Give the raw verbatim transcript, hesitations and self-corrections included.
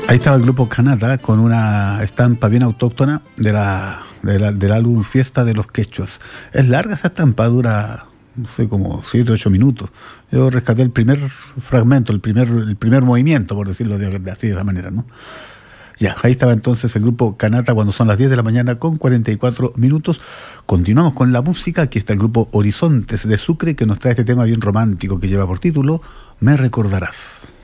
Ahí estaba el grupo Kanata con una estampa bien autóctona de la, de la, del álbum Fiesta de los Quechuas. Es larga esa estampa, dura, no sé, como siete o ocho minutos. Yo rescaté el primer fragmento, el primer, el primer movimiento, por decirlo de, de así de esa manera, ¿no? Ya, ahí estaba entonces el grupo Kanata cuando son las diez de la mañana con cuarenta y cuatro minutos. Continuamos con la música. Aquí está el grupo Horizontes de Sucre que nos trae este tema bien romántico que lleva por título Me Recordarás.